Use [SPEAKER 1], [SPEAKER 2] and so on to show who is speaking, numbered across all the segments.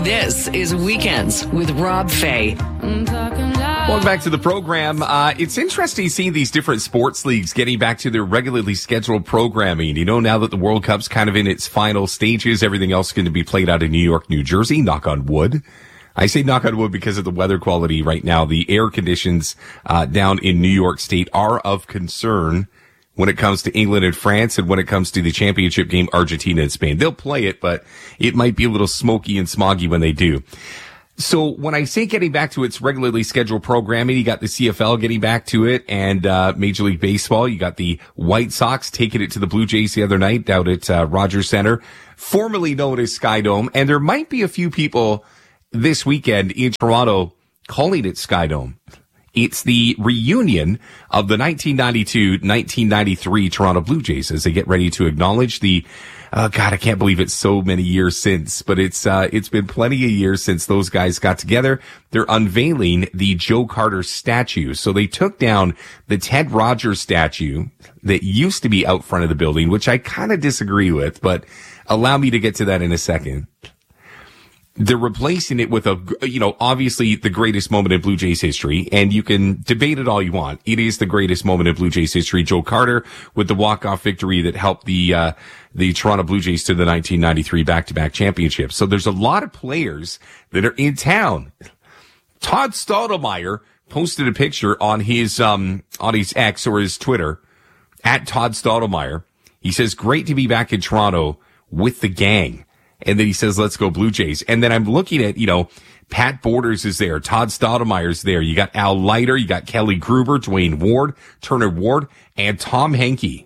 [SPEAKER 1] This is Weekends with Rob Fay.
[SPEAKER 2] Welcome back to the program. It's interesting seeing these different sports leagues getting back to their regularly scheduled programming. You know, now that the World Cup's kind of in its final stages, everything else is going to be played out in New York, New Jersey, knock on wood. I say knock on wood because of the weather quality right now. The air conditions down in New York State are of concern when it comes to England and France and when it comes to the championship game, Argentina and Spain. They'll play it, but it might be a little smoky and smoggy when they do. So when I say getting back to its regularly scheduled programming, you got the CFL getting back to it and Major League Baseball. You got the White Sox taking it to the Blue Jays the other night out at Rogers Center, formerly known as Sky Dome. And there might be a few people this weekend in Toronto calling it Sky Dome. It's the reunion of the 1992-1993 Toronto Blue Jays as they get ready to acknowledge the God, I can't believe it's so many years since, but it's been plenty of years since those guys got together. They're unveiling the Joe Carter statue. So they took down the Ted Rogers statue that used to be out front of the building, which I kind of disagree with, but allow me to get to that in a second. They're replacing it with obviously the greatest moment in Blue Jays history, and you can debate it all you want. It is the greatest moment in Blue Jays history. Joe Carter with the walk-off victory that helped the Toronto Blue Jays to the 1993 back-to-back championship. So there's a lot of players that are in town. Todd Stottlemyre posted a picture on his X or his Twitter at Todd Stottlemyre. He says, "Great to be back in Toronto with the gang." And then he says, "Let's go Blue Jays." And then I'm looking at, Pat Borders is there. Todd Stottlemyre's there. You got Al Leiter. You got Kelly Gruber, Dwayne Ward, Turner Ward, and Tom Henke.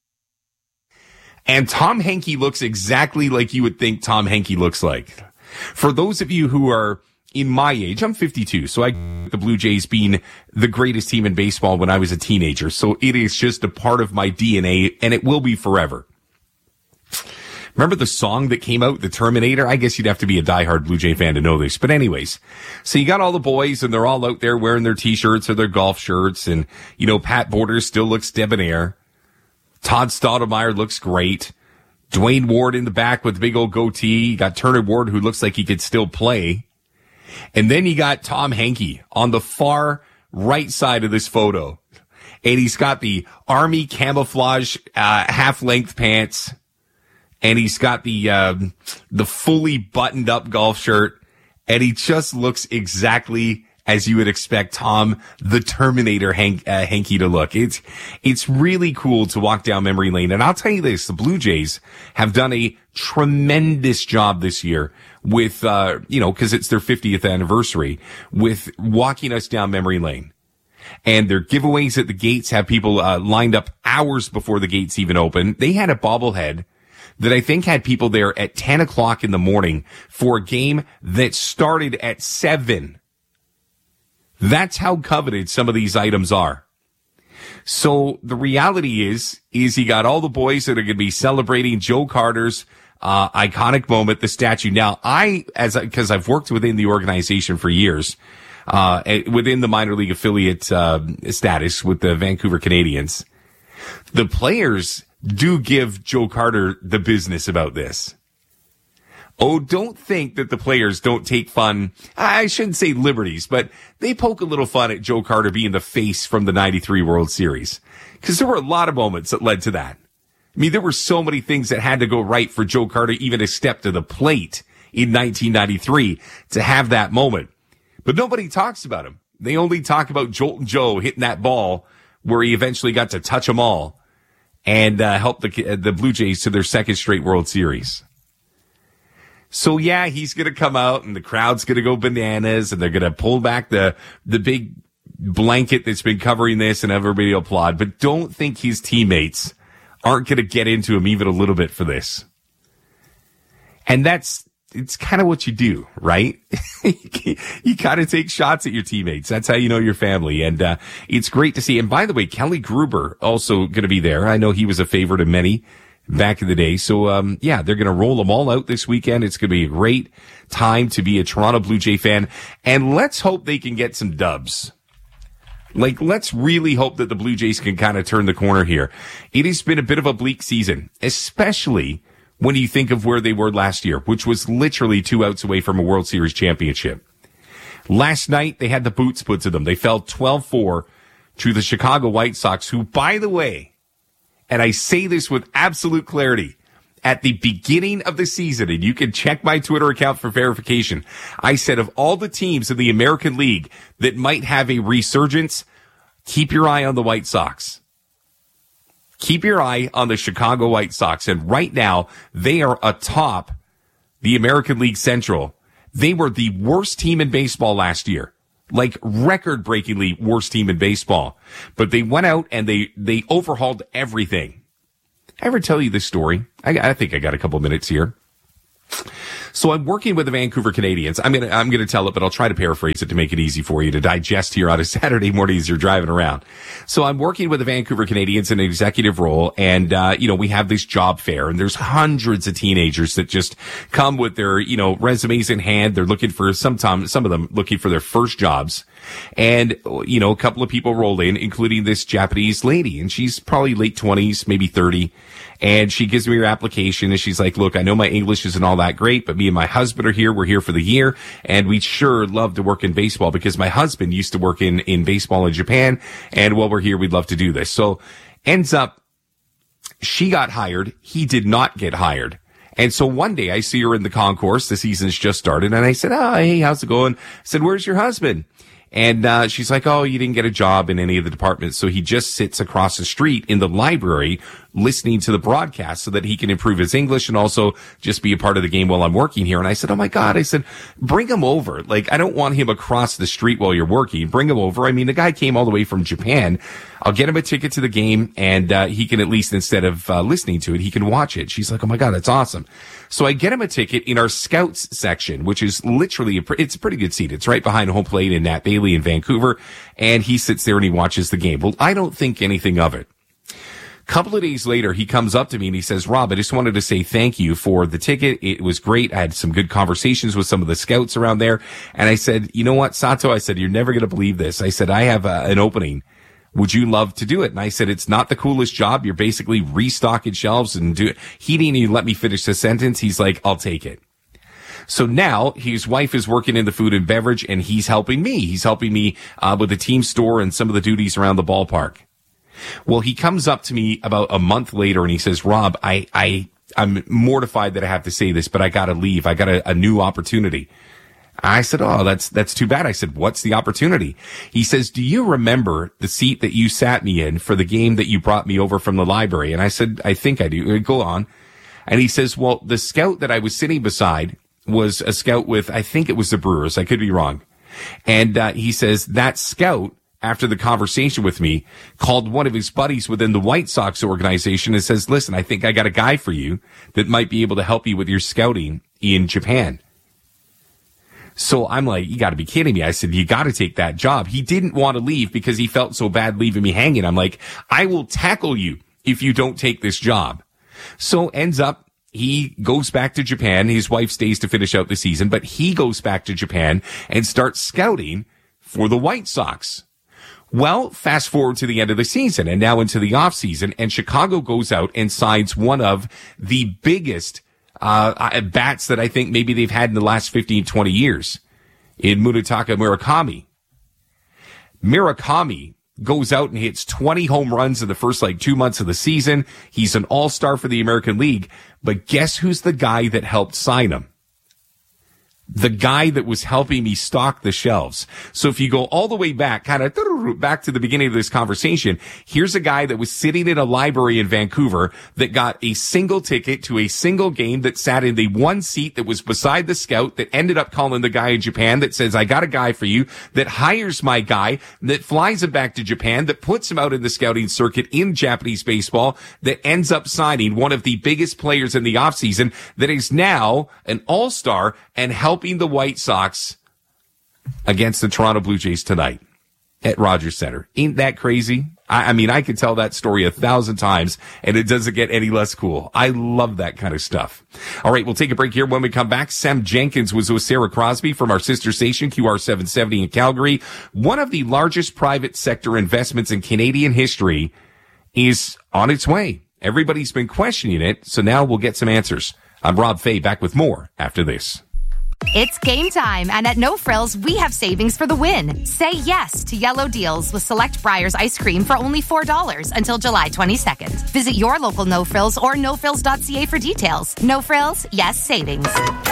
[SPEAKER 2] And Tom Henke looks exactly like you would think Tom Henke looks like. For those of you who are in my age, I'm 52, so the Blue Jays being the greatest team in baseball when I was a teenager. So it is just a part of my DNA, and it will be forever. Remember the song that came out, The Terminator? I guess you'd have to be a diehard Blue Jay fan to know this. But anyways, so you got all the boys and they're all out there wearing their t-shirts or their golf shirts. And, Pat Borders still looks debonair. Todd Stottlemyre looks great. Dwayne Ward in the back with the big old goatee. You got Turner Ward who looks like he could still play. And then you got Tom Henke on the far right side of this photo. And he's got the army camouflage, half-length pants. And he's got the fully buttoned up golf shirt, and he just looks exactly as you would expect Tom the Terminator Henke to look. It's really cool to walk down memory lane. And I'll tell you this, the Blue Jays have done a tremendous job this year with, cause it's their 50th anniversary, with walking us down memory lane. And their giveaways at the gates have people lined up hours before the gates even open. They had a bobblehead that I think had people there at 10 o'clock in the morning for a game that started at 7. That's how coveted some of these items are. So the reality is you got all the boys that are going to be celebrating Joe Carter's iconic moment, the statue. Now, because I've worked within the organization for years, within the minor league affiliate status with the Vancouver Canadians, the players do give Joe Carter the business about this. Oh, don't think that the players don't take fun. I shouldn't say liberties, but they poke a little fun at Joe Carter being the face from the 93 World Series. Because there were a lot of moments that led to that. I mean, there were so many things that had to go right for Joe Carter even to step to the plate in 1993 to have that moment. But nobody talks about him. They only talk about Joltin' Joe hitting that ball where he eventually got to touch them all and help the Blue Jays to their second straight World Series. So yeah, he's going to come out and the crowd's going to go bananas and they're going to pull back the big blanket that's been covering this and everybody will applaud. But don't think his teammates aren't going to get into him even a little bit for this. And it's kind of what you do, right? You got to take shots at your teammates. That's how you know your family. And it's great to see. And by the way, Kelly Gruber also going to be there. I know he was a favorite of many back in the day. So, they're going to roll them all out this weekend. It's going to be a great time to be a Toronto Blue Jay fan. And let's hope they can get some dubs. Let's really hope that the Blue Jays can kind of turn the corner here. It has been a bit of a bleak season, especially when you think of where they were last year, which was literally 2 outs away from a World Series championship. Last night, they had the boots put to them. They fell 12-4 to the Chicago White Sox, who, by the way, and I say this with absolute clarity, at the beginning of the season, and you can check my Twitter account for verification, I said of all the teams in the American League that might have a resurgence, keep your eye on the White Sox. Keep your eye on the Chicago White Sox. And right now, they are atop the American League Central. They were the worst team in baseball last year. Like record-breakingly worst team in baseball. But they went out and they overhauled everything. I ever tell you this story? I think I got a couple minutes here. So I'm working with the Vancouver Canadians. I'm gonna tell it, but I'll try to paraphrase it to make it easy for you to digest here on a Saturday morning as you're driving around. So I'm working with the Vancouver Canadians in an executive role, and we have this job fair, and there's hundreds of teenagers that just come with their resumes in hand. They're looking for some of them looking for their first jobs. And, a couple of people roll in, including this Japanese lady, and she's probably late 20s, maybe 30. And she gives me her application, and she's like, look, I know my English isn't all that great, but me and my husband are here. We're here for the year, and we'd sure love to work in baseball because my husband used to work in baseball in Japan, and while we're here, we'd love to do this. So ends up, she got hired. He did not get hired. And so one day I see her in the concourse. The season's just started, and I said, hey, how's it going? I said, where's your husband? And she's like, oh, you didn't get a job in any of the departments. So he just sits across the street in the library listening to the broadcast so that he can improve his English and also just be a part of the game while I'm working here. And I said, oh my God, I said, bring him over. Like, I don't want him across the street while you're working. Bring him over. I mean, the guy came all the way from Japan. I'll get him a ticket to the game, and he can at least, instead of listening to it, he can watch it. She's like, oh my God, that's awesome. So I get him a ticket in our scouts section, which is literally, it's a pretty good seat. It's right behind home plate in Nat Bailey in Vancouver, and he sits there and he watches the game. Well, I don't think anything of it. Couple of days later, he comes up to me and he says, Rob, I just wanted to say thank you for the ticket. It was great. I had some good conversations with some of the scouts around there. And I said, you know what, Sato? I said, you're never going to believe this. I said, I have an opening. Would you love to do it? And I said, it's not the coolest job. You're basically restocking shelves and he didn't even let me finish the sentence. He's like, I'll take it. So now his wife is working in the food and beverage, and he's helping me. He's helping me with the team store and some of the duties around the ballpark. Well, he comes up to me about a month later and he says, Rob, I'm mortified that I have to say this, but I got to leave. I got a new opportunity. I said, oh, that's too bad. I said, what's the opportunity? He says, do you remember the seat that you sat me in for the game that you brought me over from the library? And I said, I think I do. Go on. And he says, well, the scout that I was sitting beside was a scout with, I think it was the Brewers. I could be wrong. And he says that scout, after the conversation with me, called one of his buddies within the White Sox organization and says, listen, I think I got a guy for you that might be able to help you with your scouting in Japan. So I'm like, you got to be kidding me. I said, you got to take that job. He didn't want to leave because he felt so bad leaving me hanging. I'm like, I will tackle you if you don't take this job. So ends up, he goes back to Japan. His wife stays to finish out the season, but he goes back to Japan and starts scouting for the White Sox. Well, fast forward to the end of the season and now into the off season, and Chicago goes out and signs one of the biggest bats that I think maybe they've had in the last 15, 20 years in Munetaka Murakami. Murakami goes out and hits 20 home runs in the first 2 months of the season. He's an all-star for the American League, but guess who's the guy that helped sign him? The guy that was helping me stock the shelves. So if you go all the way back, kind of back to the beginning of this conversation, here's a guy that was sitting in a library in Vancouver that got a single ticket to a single game, that sat in the one seat that was beside the scout, that ended up calling the guy in Japan that says, I got a guy for you, that hires my guy, that flies him back to Japan, that puts him out in the scouting circuit in Japanese baseball, that ends up signing one of the biggest players in the offseason, that is now an all-star and helping the White Sox against the Toronto Blue Jays tonight at Rogers Center. Ain't that crazy? I mean, I could tell that story 1,000 times and it doesn't get any less cool. I love that kind of stuff. All right, we'll take a break here. When we come back, Sam Jenkins was with Sarah Crosby from our sister station, QR770 in Calgary. One of the largest private sector investments in Canadian history is on its way. Everybody's been questioning it, so now we'll get some answers. I'm Rob Fay, back with more after this.
[SPEAKER 3] It's game time, and at No Frills, we have savings for the win. Say yes to yellow deals with select Breyers ice cream for only $4 until July 22nd. Visit your local No Frills or nofrills.ca for details. No Frills, yes savings.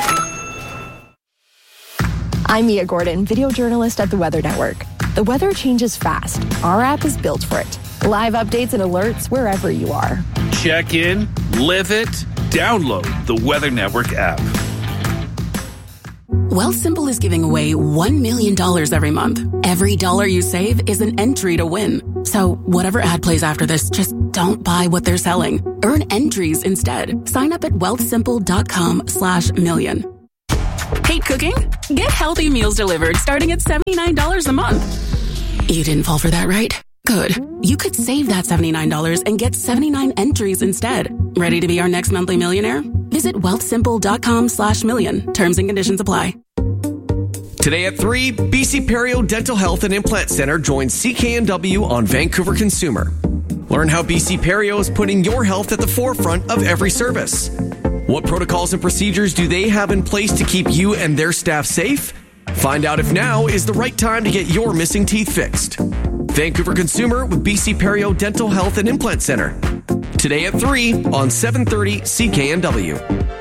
[SPEAKER 4] I'm Mia Gordon, video journalist at the Weather Network. The weather changes fast. Our app is built for it. Live updates and alerts wherever you are.
[SPEAKER 5] Check in, live it, download the Weather Network app.
[SPEAKER 6] Wealthsimple is giving away $1 million every month. Every dollar you save is an entry to win. So whatever ad plays after this, just don't buy what they're selling. Earn entries instead. Sign up at wealthsimple.com/million. Hate cooking? Get healthy meals delivered starting at $79 a month. You didn't fall for that, right? Good. You could save that $79 and get 79 entries instead. Ready to be our next monthly millionaire? Visit wealthsimple.com/million. Terms and conditions apply.
[SPEAKER 7] Today at 3, BC Perio Dental Health and Implant Center joins CKNW on Vancouver Consumer. Learn how BC Perio is putting your health at the forefront of every service. What protocols and procedures do they have in place to keep you and their staff safe? Find out if now is the right time to get your missing teeth fixed. Vancouver Consumer with BC Perio Dental Health and Implant Center. Today at 3 on 730 CKNW.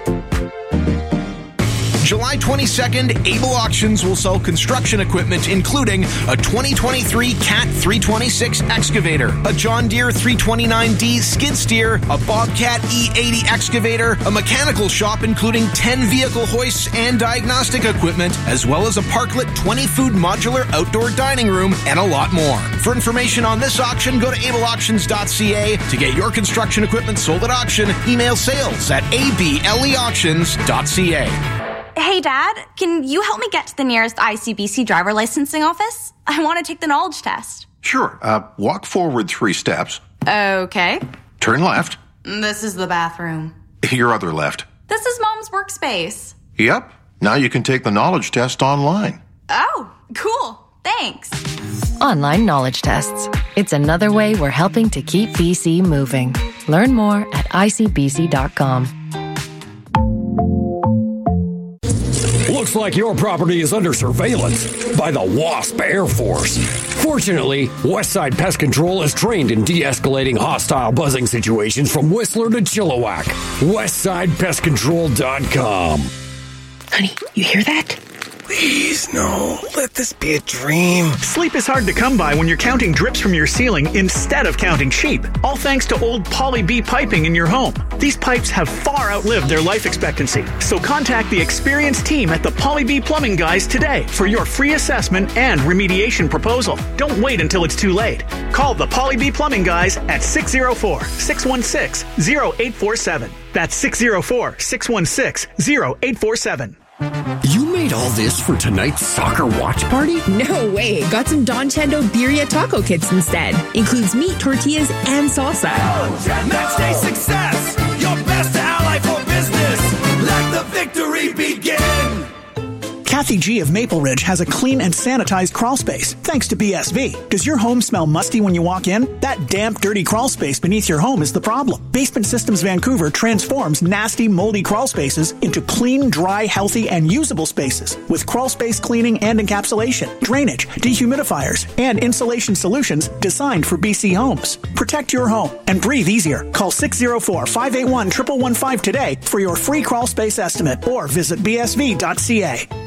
[SPEAKER 8] July 22nd, Able Auctions will sell construction equipment, including a 2023 Cat 326 excavator, a John Deere 329D skid steer, a Bobcat E80 excavator, a mechanical shop including 10 vehicle hoists and diagnostic equipment, as well as a Parklet 20-food modular outdoor dining room, and a lot more. For information on this auction, go to ableauctions.ca. To get your construction equipment sold at auction, email sales@ableauctions.ca.
[SPEAKER 9] Hey, Dad, can you help me get to the nearest ICBC driver licensing office? I want to take the knowledge test.
[SPEAKER 10] Sure. Walk forward 3 steps.
[SPEAKER 9] Okay.
[SPEAKER 10] Turn left.
[SPEAKER 9] This is the bathroom.
[SPEAKER 10] Your other left.
[SPEAKER 9] This is Mom's workspace.
[SPEAKER 10] Yep. Now you can take the knowledge test online.
[SPEAKER 9] Oh, cool. Thanks.
[SPEAKER 11] Online knowledge tests. It's another way we're helping to keep BC moving. Learn more at icbc.com.
[SPEAKER 12] Looks like your property is under surveillance by the WASP Air Force. Fortunately, Westside Pest Control is trained in de-escalating hostile buzzing situations from Whistler to Chilliwack. WestsidePestControl.com.
[SPEAKER 13] Honey, you hear that?
[SPEAKER 14] Please, no. Let this be a dream.
[SPEAKER 15] Sleep is hard to come by when you're counting drips from your ceiling instead of counting sheep. All thanks to old Poly B piping in your home. These pipes have far outlived their life expectancy. So contact the experienced team at the Poly B Plumbing Guys today for your free assessment and remediation proposal. Don't wait until it's too late. Call the Poly B Plumbing Guys at 604-616-0847. That's 604-616-0847.
[SPEAKER 12] You made all this for tonight's soccer watch party?
[SPEAKER 13] No way. Got some Don Chendo Birria taco kits instead. Includes meat, tortillas, and salsa.
[SPEAKER 14] Match day success. Your best ally for business. Let the victory begin.
[SPEAKER 15] Kathy G of Maple Ridge has a clean and sanitized crawl space, thanks to BSV. Does your home smell musty when you walk in? That damp, dirty crawl space beneath your home is the problem. Basement Systems Vancouver transforms nasty, moldy crawl spaces into clean, dry, healthy, and usable spaces with crawl space cleaning and encapsulation, drainage, dehumidifiers, and insulation solutions designed for BC homes. Protect your home and breathe easier. Call 604-581-1115 today for your free crawl space estimate or visit bsv.ca.